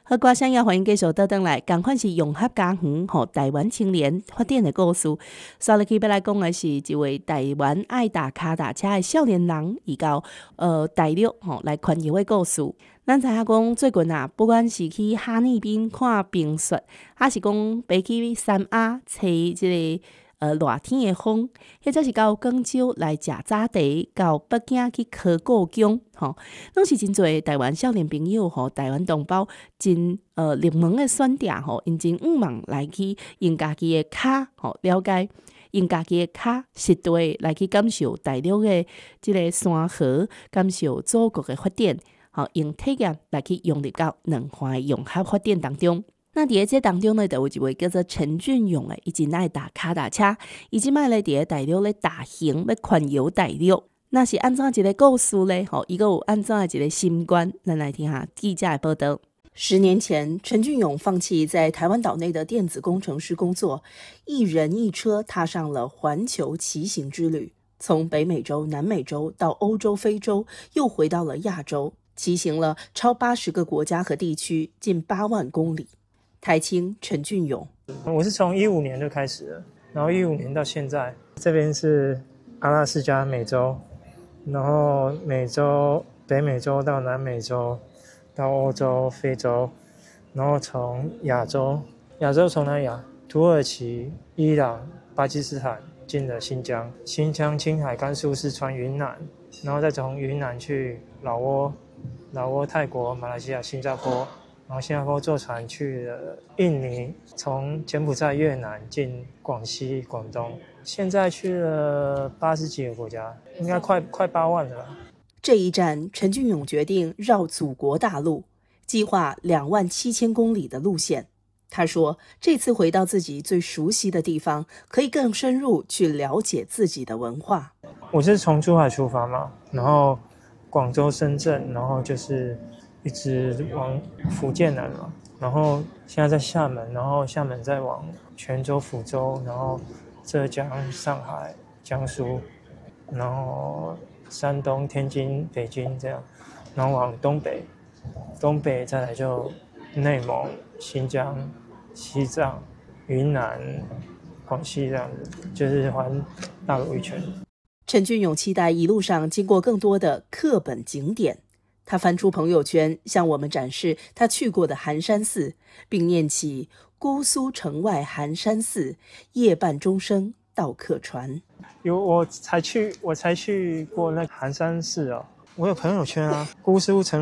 好，歌声也欢迎继续倒转来，同款是融合家园和台湾青年发展的故事。刷入去要来讲的是一位台湾爱打卡达车的少年人，伊到大陆来环游的故事。咱知影讲最近啊，不管是去哈尼滨看冰雪，还是讲爬去三亚吹即个热天的风，或者是到广州来食早茶，到北京去考故宫，拢是真侪台湾少年朋友吼，台湾同胞真热门的选择吼，因真望来去用家己的脚了解。用家己的脚实地来去感受大陆的即个山河，感受祖国的发展，用体验来去融入到两岸的融合发展当中。那伫这当中呢，就有一位叫做陈俊勇的，伊真爱打卡达车，伊即摆咧伫大陆咧大型咧环游大陆。那是安怎一个故事呢？伊个有安怎一个心愿？咱来听下记者的报道。10年前，陈俊勇放弃在台湾岛内的电子工程师工作，一人一车踏上了环球骑行之旅，从北美洲、南美洲到欧洲、非洲，又回到了亚洲，骑行了超80个国家和地区，近8万公里。台青陈俊勇， 我是从15年就开始了，然后15年到现在，这边是阿拉斯加美洲，然后美洲、北美洲到南美洲，到欧洲、非洲，然后从亚洲从哪里啊？土耳其、伊朗、巴基斯坦进了新疆，青海、甘肃、四川、云南，然后再从云南去老挝、泰国、马来西亚、新加坡。然后新加坡坐船去了印尼，从柬埔寨、越南进广西、广东，现在去了80几个国家，应该快8万了吧。 这一站，陈俊勇决定绕祖国大陆，计划27000公里的路线。他说，这次回到自己最熟悉的地方，可以更深入去了解自己的文化。 我是从珠海出发嘛，然后广州、深圳，然后就是一直往福建南嘛，然后现在在厦门，然后厦门再往泉州、福州，然后浙江、上海、江苏，然后山东、天津、北京这样，然后往东北再来就内蒙、新疆、西藏、云南、广西这样子，就是环大陆一圈。 陈俊勇期待一路上经过更多的课本景点。他翻出朋友圈，向我们展示他去过的寒山寺，并念起姑苏城外寒山寺，夜半钟声到客船。 我才去过那寒山寺哦，我有朋友圈啊，姑苏城